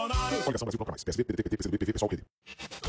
Coligação Brasil Contra Mais. PSB, PDT, PT, PCdoB, PV, PSOL, PD.